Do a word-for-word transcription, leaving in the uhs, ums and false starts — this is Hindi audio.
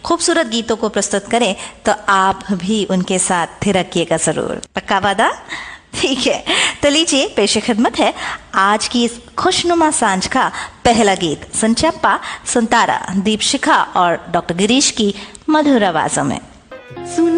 खूबसूरत गीतों को प्रस्तुत करें तो आप भी उनके साथ थिरकिएगा जरूर। पक्का वादा? ठीक है, तो लीजिए पेश खिदमत है आज की इस खुशनुमा सांझ का पहला गीत, सुन चंपा सुन तारा, दीप शिखा और डॉक्टर गिरीश की मधुर आवाजों में। सुन